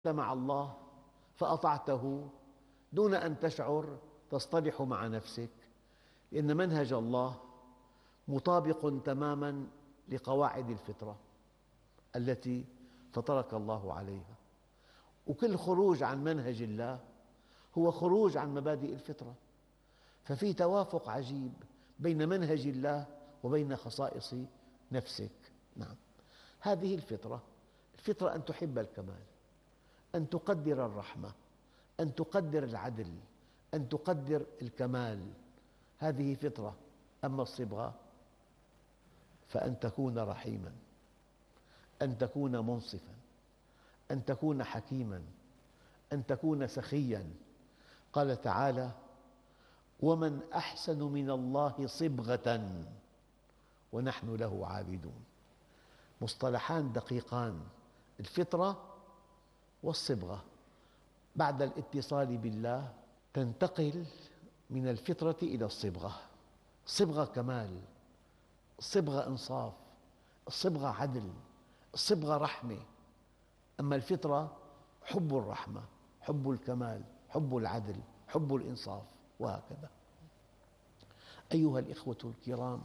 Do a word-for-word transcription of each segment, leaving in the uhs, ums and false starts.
مع الله فأطعته دون أن تشعر تصطلح مع نفسك، لأن منهج الله مطابق تماما لقواعد الفطرة التي فطرك الله عليها، وكل خروج عن منهج الله هو خروج عن مبادئ الفطرة. ففي توافق عجيب بين منهج الله وبين خصائص نفسك. نعم، هذه الفطرة. الفطرة أن تحب الكمال، أن تقدر الرحمة، أن تقدر العدل، أن تقدر الكمال، هذه فطرة. أما الصبغة فأن تكون رحيماً، أن تكون منصفاً، أن تكون حكيماً، أن تكون سخياً. قال تعالى: ومن أحسن من الله صبغة ونحن له عابدون. مصطلحان دقيقان: الفطرة والصبغة. بعد الاتصال بالله تنتقل من الفطرة إلى الصبغة. الصبغة كمال، الصبغة إنصاف، الصبغة عدل، الصبغة رحمة. أما الفطرة حب الرحمة، حب الكمال، حب العدل، حب الإنصاف، وهكذا. أيها الإخوة الكرام،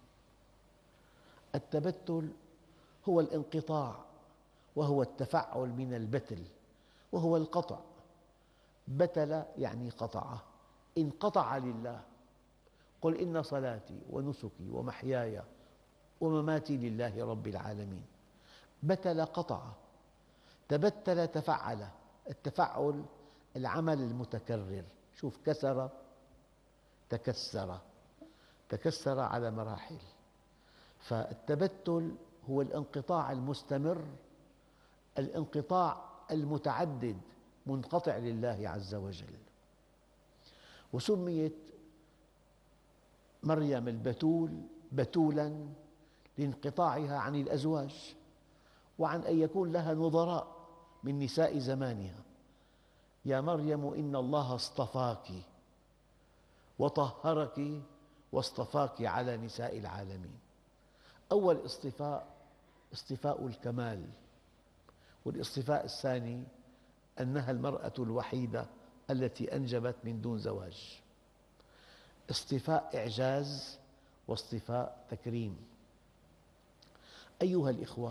التبتل هو الانقطاع، وهو التفعل من البتل، وهو القطع. بتل يعني قطع، انقطع لله. قل إن صلاتي ونسكي ومحياي ومماتي لله رب العالمين. بتل قطع، تبتل تفعل. التفعل العمل المتكرر. شوف، كسر، تكسر، تكسر على مراحل. فالتبتل هو الانقطاع المستمر، الانقطاع المتعدد، منقطع لله عز وجل. وسميت مريم البتول بتولاً لانقطاعها عن الأزواج، وعن أن يكون لها نظراء من نساء زمانها. يا مريم إن الله اصطفاك وطهرك واصطفاك على نساء العالمين. أول اصطفاء اصطفاء الكمال، والاصطفاء الثاني أنها المرأة الوحيدة التي أنجبت من دون زواج. اصطفاء إعجاز واصطفاء تكريم. أيها الإخوة،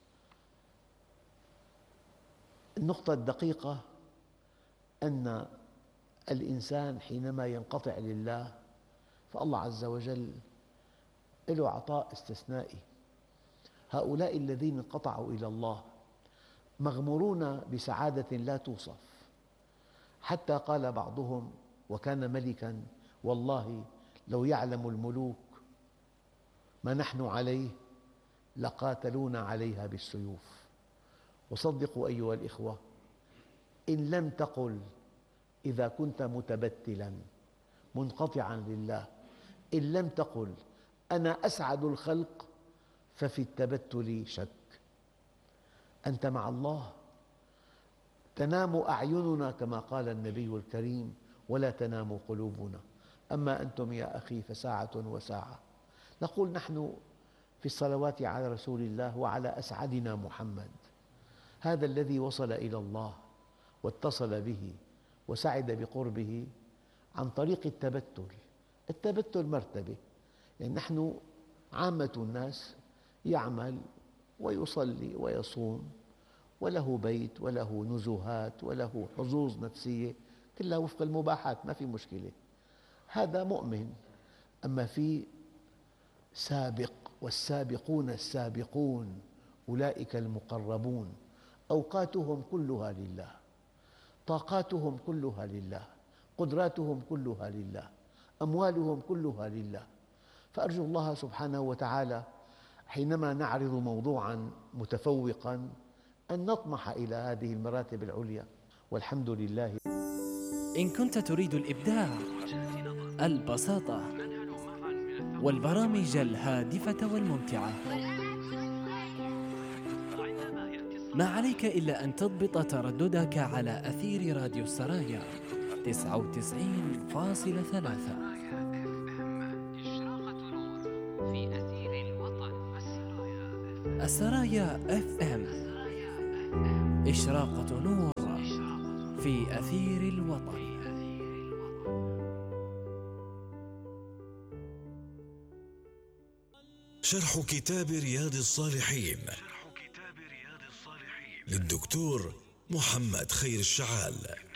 النقطة الدقيقة أن الإنسان حينما ينقطع لله فالله عز وجل له عطاء استثنائي. هؤلاء الذين انقطعوا إلى الله مغمورون بسعادة لا توصف، حتى قال بعضهم: وكان ملكاً والله لو يعلم الملوك ما نحن عليه لقاتلونا عليها بالسيوف. وصدقوا أيها الإخوة، إن لم تقل إذا كنت متبتلاً منقطعاً لله، إن لم تقل أنا أسعد الخلق، ففي التبتل شك. أنت مع الله تنام أعيننا كما قال النبي الكريم: ولا تنام قلوبنا. أما أنتم يا أخي فساعة وساعة. نقول نحن في الصلوات على رسول الله وعلى أسعدنا محمد، هذا الذي وصل إلى الله واتصل به وسعد بقربه عن طريق التبتل. التبتل مرتبة، يعني نحن عامة الناس يعمل ويصلي ويصوم وله بيت وله نزهات وله حظوظ نفسية، كلها وفق المباحات، ما في مشكلة، هذا مؤمن. أما في سابق، والسابقون السابقون أولئك المقربون، أوقاتهم كلها لله، طاقاتهم كلها لله، قدراتهم كلها لله، أموالهم كلها لله. فأرجو الله سبحانه وتعالى حينما نعرض موضوعاً متفوقاً أن نطمح إلى هذه المراتب العليا، والحمد لله. إن كنت تريد الإبداع، البساطة، والبرامج الهادفة والممتعة، ما عليك إلا أن تضبط ترددك على أثير راديو السرايا تسعة وتسعين فاصلة ثلاثة. السرايا اف ام، إشراقة نور في أثير الوطن. شرح كتاب رياض الصالحين للدكتور محمد خير الشعال.